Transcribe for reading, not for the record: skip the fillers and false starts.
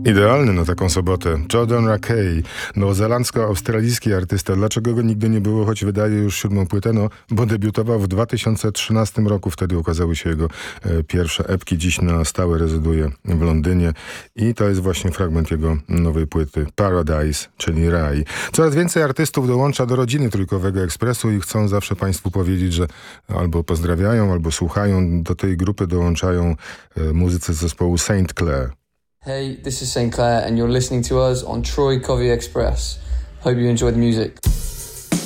Idealny na taką sobotę. Jordan Rakei, nowozelandzko-australijski artysta. Dlaczego go nigdy nie było, choć wydaje już 7. płytę? No, bo debiutował w 2013 roku. Wtedy ukazały się jego pierwsze epki. Dziś na stałe rezyduje w Londynie. I to jest właśnie fragment jego nowej płyty Paradise, czyli Raj. Coraz więcej artystów dołącza do rodziny Trójkowego Ekspresu i chcą zawsze Państwu powiedzieć, że albo pozdrawiają, albo słuchają. Do tej grupy dołączają muzycy z zespołu Saint Clair. Hey, this is St. Clair and you're listening to us on Troy Covey Express. Hope you enjoy the music.